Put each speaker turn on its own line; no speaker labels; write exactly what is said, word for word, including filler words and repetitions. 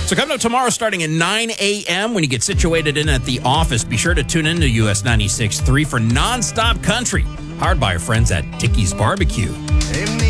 So coming up tomorrow starting at nine a.m. when you get situated in at the office, be sure to tune in to U S ninety-six point three for Nonstop Country, powered by our friends at Dickey's Barbecue.